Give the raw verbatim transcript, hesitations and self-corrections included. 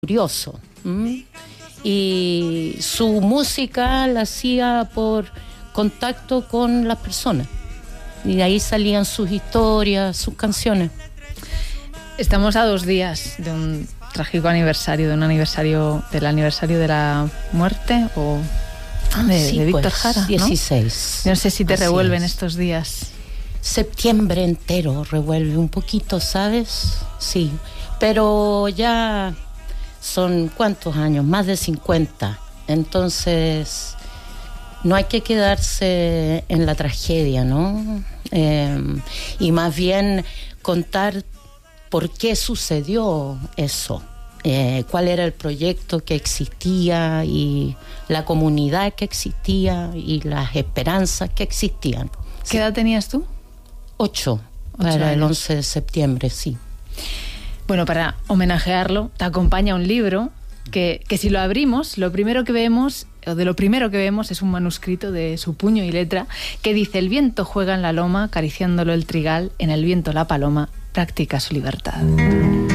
curioso. ¿m? Y su música la hacía por contacto con las personas. Y de ahí salían sus historias, sus canciones. Estamos a dos días de un trágico aniversario, de un aniversario, del aniversario de la muerte o de, sí, de Víctor pues, Jara, ¿no? dieciséis. No sé si te Así revuelven es. estos días. Septiembre entero revuelve un poquito, ¿sabes? Sí, pero ya son ¿cuántos años? Más de cincuenta. Entonces, no hay que quedarse en la tragedia, ¿no? Eh, y más bien contar por qué sucedió eso, eh, cuál era el proyecto que existía y la comunidad que existía y las esperanzas que existían. ¿Qué Sí. edad tenías tú? Ocho, Ocho para años. el once de septiembre, sí. Bueno, para homenajearlo, te acompaña un libro que, que si lo abrimos, lo primero que vemos, o de lo primero que vemos, es un manuscrito de su puño y letra que dice: el viento juega en la loma, acariciándolo el trigal, en el viento la paloma practica su libertad.